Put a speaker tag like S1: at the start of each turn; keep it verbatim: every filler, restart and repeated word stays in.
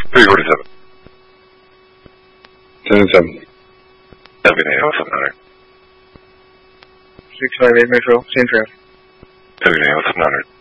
S1: three forty-seven.
S2: ten seven.
S1: W N A L seven hundred.
S3: six five eight Metro, same trail.
S1: W N A L seven hundred.